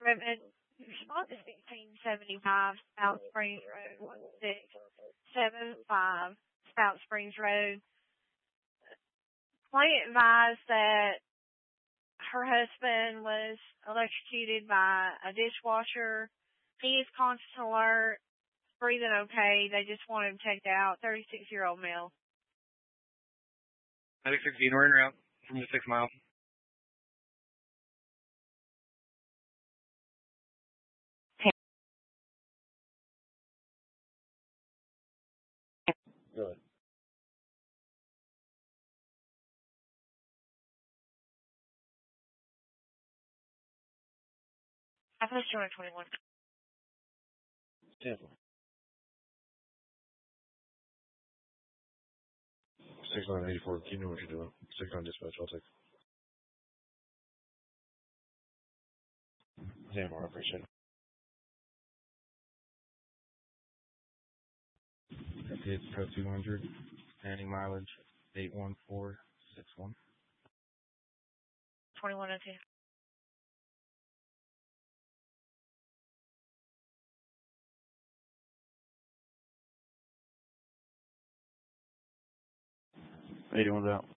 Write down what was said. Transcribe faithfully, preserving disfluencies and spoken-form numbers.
equipment. Response is sixteen seventy-five South Springs Road, one six seven five South Springs Road. Client advised that her husband was electrocuted by a dishwasher. He is conscious and alert, breathing okay. They just want him checked out. thirty-six-year-old male. Medic sixteen, we're in route from the six mile. Go ahead. I finished two twenty-one. Tampa. six nine eighty-four, you know what you're doing. six nine dispatch, I'll take. Damn, I appreciate it. It's Pro two hundred, standing mileage eight one four six one. twenty-one oh two. eighty-one's out.